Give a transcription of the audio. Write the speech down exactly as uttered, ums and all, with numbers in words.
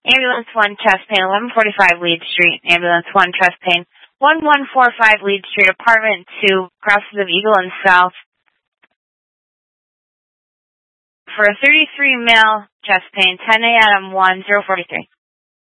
Ambulance one, chest pain, eleven forty-five Lead Street. Ambulance one, chest pain, eleven forty-five Lead Street, apartment two, crosses of Eagle and South. For a thirty-three male, chest pain, ten A M one, zero forty-three.